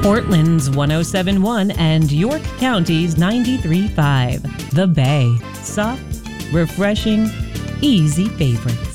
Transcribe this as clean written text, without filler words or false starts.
Portland's 107.1 and York County's 93.5. The Bay. Soft, refreshing, easy favorites.